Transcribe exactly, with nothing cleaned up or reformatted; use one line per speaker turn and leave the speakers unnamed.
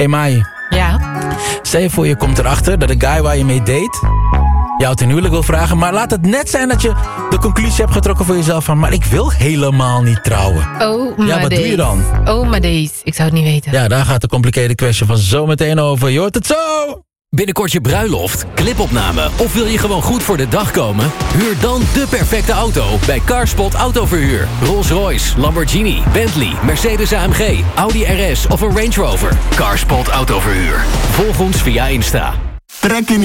Hey Mai,
Ja.
stel je voor je komt erachter dat de guy waar je mee date jou ten huwelijk wil vragen, maar laat het net zijn dat je de conclusie hebt getrokken voor jezelf van, maar ik wil helemaal niet trouwen.
Oh, maar
Ja, wat doe je dan?
Oh, maar deze. Ik zou het niet weten.
Ja, daar gaat de complicated question van zo meteen over. Je hoort het zo!
Binnenkort je bruiloft, clipopname of wil je gewoon goed voor de dag komen? Huur dan de perfecte auto bij Carspot Autoverhuur. Rolls-Royce, Lamborghini, Bentley, Mercedes A M G, Audi R S of een Range Rover. Carspot Autoverhuur. Volg ons via Insta.
Trek in